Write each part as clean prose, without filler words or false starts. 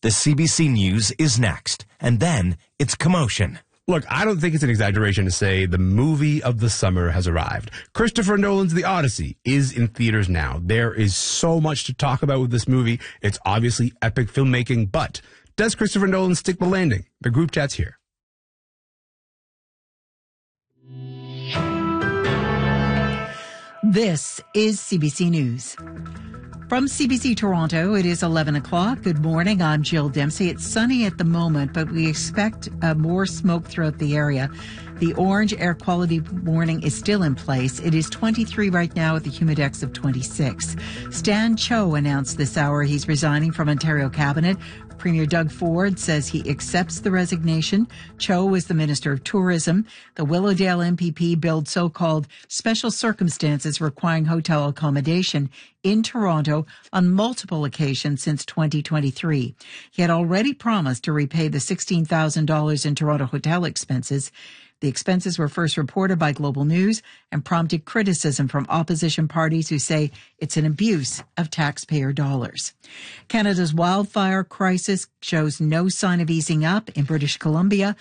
The CBC News is next, and then it's commotion. Look, I don't think it's an exaggeration to say the movie of the summer has arrived. Christopher Nolan's The Odyssey is in theaters now. There is so much to talk about with this movie. It's obviously epic filmmaking, but does Christopher Nolan stick the landing? The group chat's here. This is CBC News. From CBC Toronto, it is 11 o'clock. Good morning. I'm Jill Dempsey. It's sunny at the moment, but we expect more smoke throughout the area. The orange air quality warning is still in place. It is 23 right now with a humidex of 26. Stan Cho announced this hour he's resigning from Ontario Cabinet. Premier Doug Ford says he accepts the resignation. Cho was the Minister of Tourism. The Willowdale MPP billed so-called special circumstances requiring hotel accommodation in Toronto on multiple occasions since 2023. He had already promised to repay the $16,000 in Toronto hotel expenses. The expenses were first reported by Global News and prompted criticism from opposition parties who say it's an abuse of taxpayer dollars. Canada's wildfire crisis shows no sign of easing up. In British Columbia,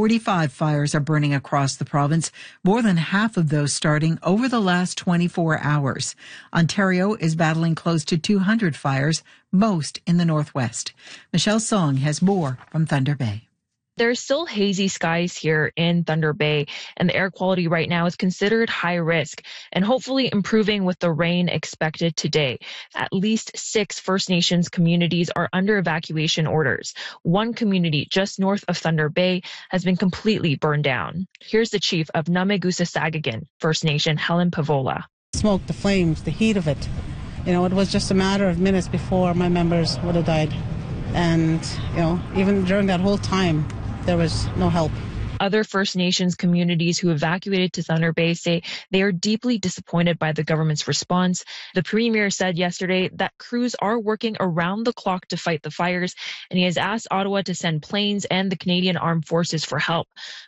45 fires are burning across the province, more than half of those starting over the last 24 hours. Ontario is battling close to 200 fires, most in the northwest. Michelle Song has more from Thunder Bay. There's still hazy skies here in Thunder Bay, and the air quality right now is considered high risk and hopefully improving with the rain expected today. At least 6 First Nations communities are under evacuation orders. One community just north of Thunder Bay has been completely burned down. Here's the chief of Namegusa-Sagagan First Nation, Helen Pavola. Smoke, the flames, the heat of it. You know, it was just a matter of minutes before my members would have died. And, you know, even during that whole time, there was no help. Other First Nations communities who evacuated to Thunder Bay say they are deeply disappointed by the government's response. The Premier said yesterday that crews are working around the clock to fight the fires, and he has asked Ottawa to send planes and the Canadian Armed Forces for help.